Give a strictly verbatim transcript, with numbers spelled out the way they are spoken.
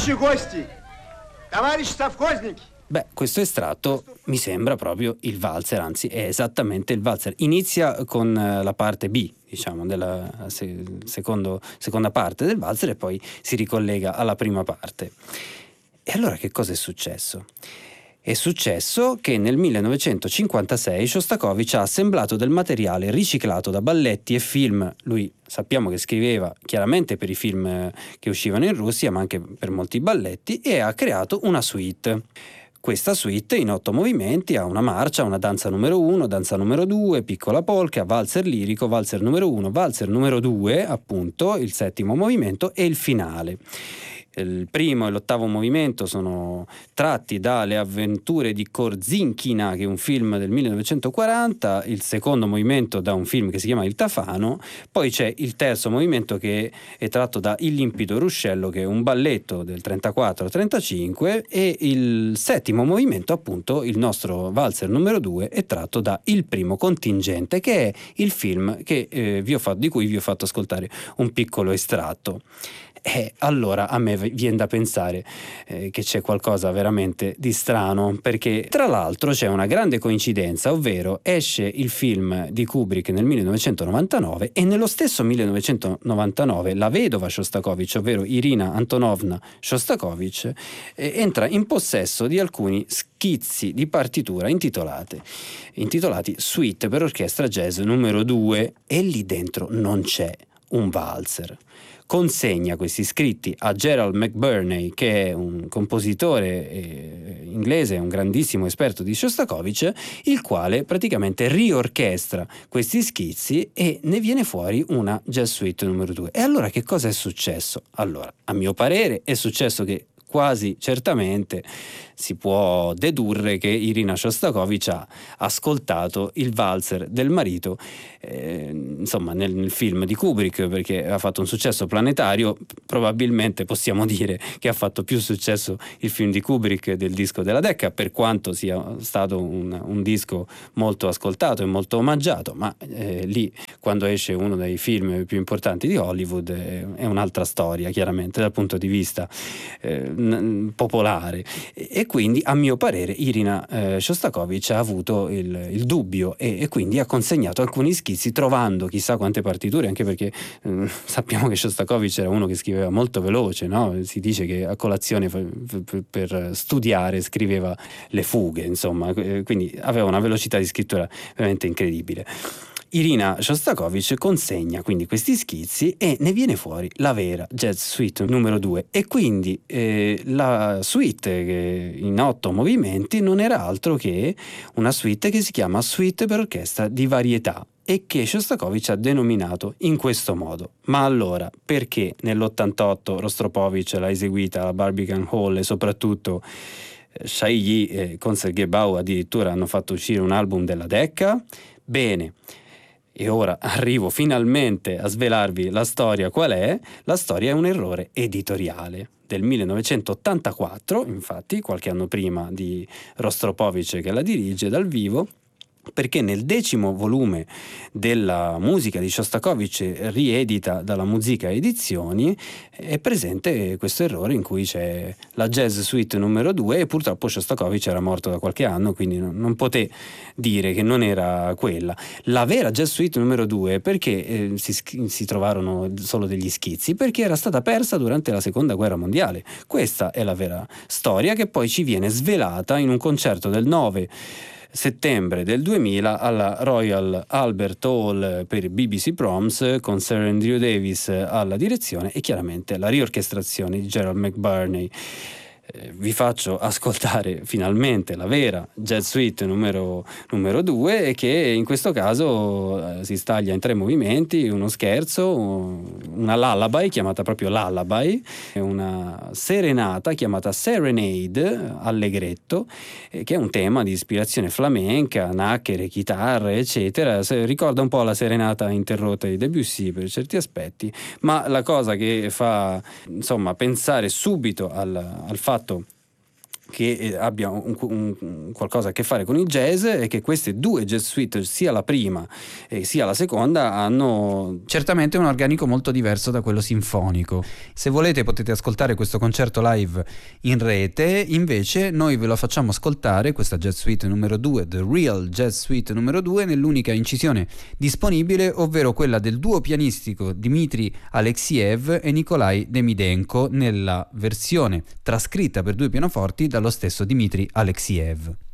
Товарищи гости, товарищи совхозники. Beh, questo estratto mi sembra proprio il valzer, anzi è esattamente il valzer. Inizia con la parte B, diciamo, della se- secondo, seconda parte del valzer, e poi si ricollega alla prima parte. E allora che cosa è successo? È successo che nel millenovecentocinquantasei Shostakovich ha assemblato del materiale riciclato da balletti e film. Lui sappiamo che scriveva chiaramente per i film che uscivano in Russia, ma anche per molti balletti, e ha creato una suite. Questa suite in otto movimenti ha una marcia, una danza numero uno, danza numero due, piccola polka, valzer lirico, valzer numero uno, valzer numero due, appunto, il settimo movimento, e il finale. Il primo e l'ottavo movimento sono tratti dalle avventure di Korzinkina, che è un film del millenovecentoquaranta, il secondo movimento da un film che si chiama Il Tafano, poi c'è il terzo movimento che è tratto da Il limpido ruscello, che è un balletto del trentaquattro trentacinque, e il settimo movimento, appunto, il nostro valzer numero due, è tratto da Il primo contingente, che è il film che, eh, vi ho fatto, di cui vi ho fatto ascoltare un piccolo estratto. E allora a me viene da pensare eh, che c'è qualcosa veramente di strano, perché tra l'altro c'è una grande coincidenza, ovvero esce il film di Kubrick nel millenovecentonovantanove e nello stesso millenovecentonovantanove la vedova Shostakovich, ovvero Irina Antonovna Shostakovich, eh, entra in possesso di alcuni schizzi di partitura intitolate, intitolati Suite per orchestra jazz numero due, e lì dentro non c'è un valzer. Consegna questi scritti a Gerald McBurney, che è un compositore eh, inglese, un grandissimo esperto di Shostakovich, il quale praticamente riorchestra questi schizzi e ne viene fuori una jazz suite numero due. E allora che cosa è successo? Allora, a mio parere è successo che quasi certamente si può dedurre che Irina Shostakovich ha ascoltato il valzer del marito, eh, insomma nel, nel film di Kubrick, perché ha fatto un successo planetario. Probabilmente possiamo dire che ha fatto più successo il film di Kubrick del disco della Decca, per quanto sia stato un, un disco molto ascoltato e molto omaggiato, ma eh, lì quando esce uno dei film più importanti di Hollywood eh, è un'altra storia, chiaramente dal punto di vista eh, n- popolare. E quindi a mio parere Irina eh, Shostakovich ha avuto il, il dubbio e, e quindi ha consegnato alcuni schizzi, trovando chissà quante partiture, anche perché eh, sappiamo che Shostakovich era uno che scriveva molto veloce, no? Si dice che a colazione per, per, per studiare scriveva le fughe, insomma, quindi aveva una velocità di scrittura veramente incredibile. Irina Shostakovich consegna quindi questi schizzi e ne viene fuori la vera jazz suite numero due, e quindi eh, la suite che in otto movimenti non era altro che una suite che si chiama Suite per orchestra di varietà e che Shostakovich ha denominato in questo modo. Ma allora, perché nell'ottantotto Rostropovich l'ha eseguita alla Barbican Hall e soprattutto Chailly eh, con Sergei Bau addirittura hanno fatto uscire un album della Decca? Bene. E ora arrivo finalmente a svelarvi la storia qual è. La storia è un errore editoriale del millenovecentottantaquattro, infatti qualche anno prima di Rostropovich che la dirige dal vivo, perché nel decimo volume della musica di Shostakovich, riedita dalla Musica Edizioni, è presente questo errore in cui c'è la jazz suite numero due, e purtroppo Shostakovich era morto da qualche anno, quindi non, non poté dire che non era quella. La vera jazz suite numero due, perché eh, si, si trovarono solo degli schizzi? Perché era stata persa durante la seconda guerra mondiale. Questa è la vera storia, che poi ci viene svelata in un concerto del nove settembre del duemila alla Royal Albert Hall per B B C Proms, con Sir Andrew Davis alla direzione e chiaramente la riorchestrazione di Gerald McBurney. Eh, vi faccio ascoltare finalmente la vera jazz suite numero, numero due, e che in questo caso eh, si staglia in tre movimenti: uno scherzo, una lullaby chiamata proprio lullaby, una serenata chiamata serenade, allegretto, eh, che è un tema di ispirazione flamenca, nacchere, chitarre eccetera. Se, ricorda un po' la serenata interrotta di Debussy per certi aspetti, ma la cosa che fa insomma pensare subito al, al fatto che eh, abbia un, un, un qualcosa a che fare con il jazz, e che queste due jazz suite, sia la prima e sia la seconda, hanno certamente un organico molto diverso da quello sinfonico. Se volete potete ascoltare questo concerto live in rete, invece noi ve lo facciamo ascoltare, questa jazz suite numero due, The Real Jazz Suite numero due, nell'unica incisione disponibile, ovvero quella del duo pianistico Dmitry Alexiev e Nikolai Demidenko, nella versione trascritta per due pianoforti dallo stesso Dmitry Alexiev.